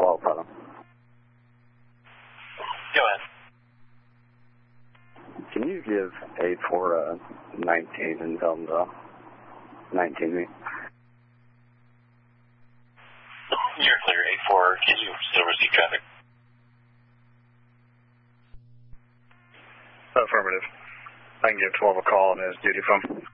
12, brother. Go ahead. Can you give 8419 and tell them to 19 me? You're clear, 84. Can you still receive traffic? Affirmative. I can give 12 a call on his duty phone.